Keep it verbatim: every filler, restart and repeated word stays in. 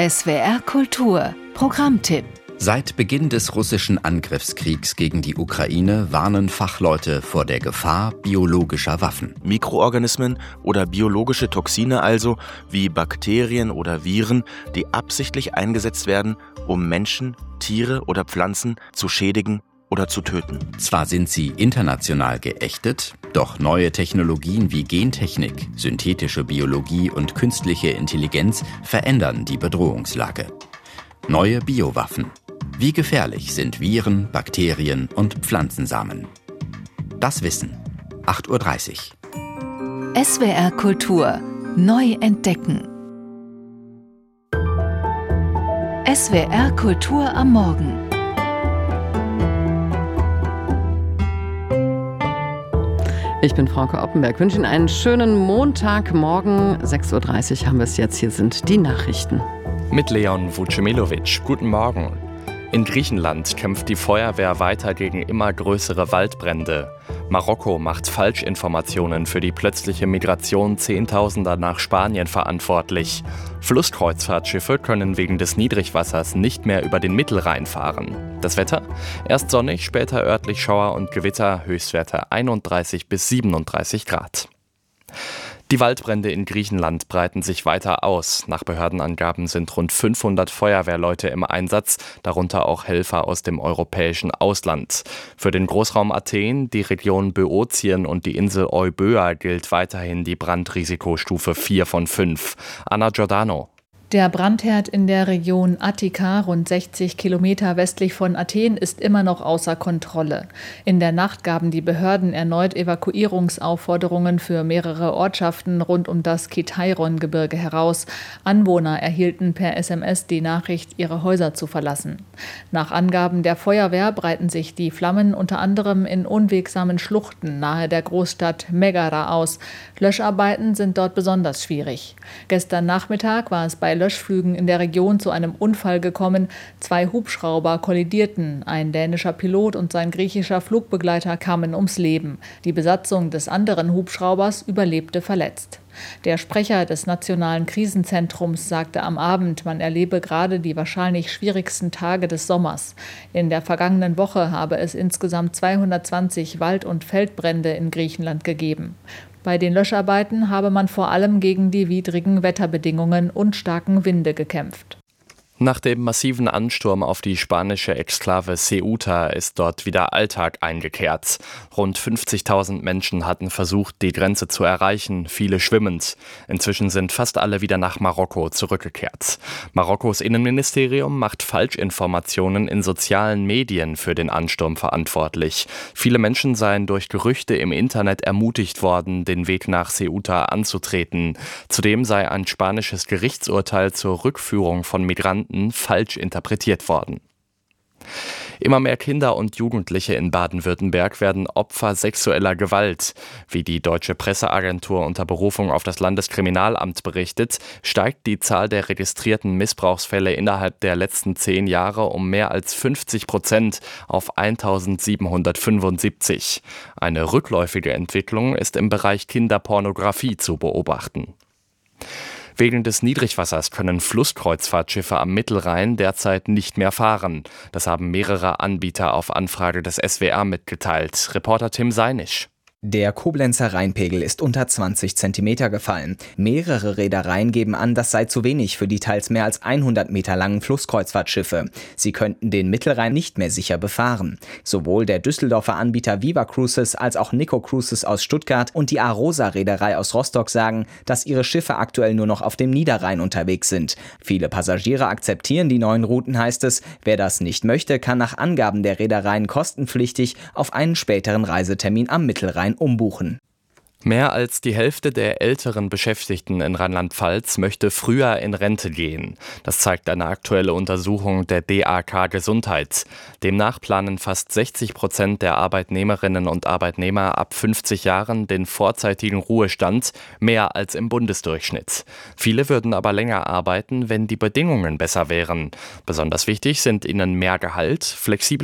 S W R Kultur Programmtipp. Seit Beginn des russischen Angriffskriegs gegen die Ukraine warnen Fachleute vor der Gefahr biologischer Waffen. Mikroorganismen oder biologische Toxine also, wie Bakterien oder Viren, die absichtlich eingesetzt werden, um Menschen, Tiere oder Pflanzen zu schädigen oder zu töten. Zwar sind sie international geächtet, doch neue Technologien wie Gentechnik, synthetische Biologie und künstliche Intelligenz verändern die Bedrohungslage. Neue Biowaffen. Wie gefährlich sind Viren, Bakterien und Pflanzensamen? Das Wissen. acht Uhr dreißig. S W R Kultur neu entdecken. S W R Kultur am Morgen. Ich bin Frauke Oppenberg, wünsche Ihnen einen schönen Montagmorgen. sechs Uhr dreißig haben wir es jetzt, hier sind die Nachrichten. Mit Leon Vucemilovic, guten Morgen. In Griechenland kämpft die Feuerwehr weiter gegen immer größere Waldbrände. Marokko macht Falschinformationen für die plötzliche Migration Zehntausender nach Spanien verantwortlich. Flusskreuzfahrtschiffe können wegen des Niedrigwassers nicht mehr über den Mittelrhein fahren. Das Wetter? Erst sonnig, später örtlich Schauer und Gewitter, Höchstwerte einunddreißig bis siebenunddreißig Grad. Die Waldbrände in Griechenland breiten sich weiter aus. Nach Behördenangaben sind rund fünfhundert Feuerwehrleute im Einsatz, darunter auch Helfer aus dem europäischen Ausland. Für den Großraum Athen, die Region Böotien und die Insel Euböa gilt weiterhin die Brandrisikostufe vier von fünf. Anna Giordano. Der Brandherd in der Region Attika, rund sechzig Kilometer westlich von Athen, ist immer noch außer Kontrolle. In der Nacht gaben die Behörden erneut Evakuierungsaufforderungen für mehrere Ortschaften rund um das Kitairon-Gebirge heraus. Anwohner erhielten per S M S die Nachricht, ihre Häuser zu verlassen. Nach Angaben der Feuerwehr breiten sich die Flammen unter anderem in unwegsamen Schluchten nahe der Großstadt Megara aus. Löscharbeiten sind dort besonders schwierig. Gestern Nachmittag war es bei Löschflügen in der Region zu einem Unfall gekommen. Zwei Hubschrauber kollidierten. Ein dänischer Pilot und sein griechischer Flugbegleiter kamen ums Leben. Die Besatzung des anderen Hubschraubers überlebte verletzt. Der Sprecher des Nationalen Krisenzentrums sagte am Abend, man erlebe gerade die wahrscheinlich schwierigsten Tage des Sommers. In der vergangenen Woche habe es insgesamt zweihundertzwanzig Wald- und Feldbrände in Griechenland gegeben. Bei den Löscharbeiten habe man vor allem gegen die widrigen Wetterbedingungen und starken Winde gekämpft. Nach dem massiven Ansturm auf die spanische Exklave Ceuta ist dort wieder Alltag eingekehrt. Rund fünfzigtausend Menschen hatten versucht, die Grenze zu erreichen, viele schwimmend. Inzwischen sind fast alle wieder nach Marokko zurückgekehrt. Marokkos Innenministerium macht Falschinformationen in sozialen Medien für den Ansturm verantwortlich. Viele Menschen seien durch Gerüchte im Internet ermutigt worden, den Weg nach Ceuta anzutreten. Zudem sei ein spanisches Gerichtsurteil zur Rückführung von Migranten falsch interpretiert worden. Immer mehr Kinder und Jugendliche in Baden-Württemberg werden Opfer sexueller Gewalt. Wie die Deutsche Presseagentur unter Berufung auf das Landeskriminalamt berichtet, steigt die Zahl der registrierten Missbrauchsfälle innerhalb der letzten zehn Jahre um mehr als fünfzig Prozent auf eintausendsiebenhundertfünfundsiebzig. Eine rückläufige Entwicklung ist im Bereich Kinderpornografie zu beobachten. Wegen des Niedrigwassers können Flusskreuzfahrtschiffe am Mittelrhein derzeit nicht mehr fahren. Das haben mehrere Anbieter auf Anfrage des S W R mitgeteilt. Reporter Tim Seinisch. Der Koblenzer Rheinpegel ist unter zwanzig Zentimeter gefallen. Mehrere Reedereien geben an, das sei zu wenig für die teils mehr als hundert Meter langen Flusskreuzfahrtschiffe. Sie könnten den Mittelrhein nicht mehr sicher befahren. Sowohl der Düsseldorfer Anbieter Viva Cruises als auch Nico Cruises aus Stuttgart und die Arosa Reederei aus Rostock sagen, dass ihre Schiffe aktuell nur noch auf dem Niederrhein unterwegs sind. Viele Passagiere akzeptieren die neuen Routen, heißt es. Wer das nicht möchte, kann nach Angaben der Reedereien kostenpflichtig auf einen späteren Reisetermin am Mittelrhein umbuchen. Mehr als die Hälfte der älteren Beschäftigten in Rheinland-Pfalz möchte früher in Rente gehen. Das zeigt eine aktuelle Untersuchung der D A K Gesundheit. Demnach planen fast sechzig Prozent der Arbeitnehmerinnen und Arbeitnehmer ab fünfzig Jahren den vorzeitigen Ruhestand, mehr als im Bundesdurchschnitt. Viele würden aber länger arbeiten, wenn die Bedingungen besser wären. Besonders wichtig sind ihnen mehr Gehalt, flexible